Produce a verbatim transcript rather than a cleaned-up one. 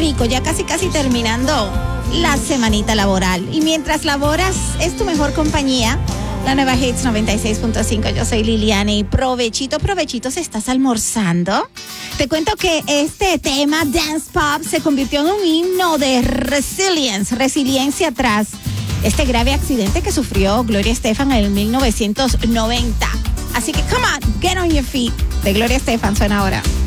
rico, ya casi casi terminando la semanita laboral. Y mientras laboras, es tu mejor compañía. La nueva Hits noventa y seis punto cinco. Yo soy Liliana y provechito, provechito, ¿se estás almorzando? Te cuento que este tema, Dance Pop, se convirtió en un himno de resilience, resiliencia tras este grave accidente que sufrió Gloria Estefan en el mil novecientos noventa. Así que, come on, get on your feet. De Gloria Estefan suena ahora.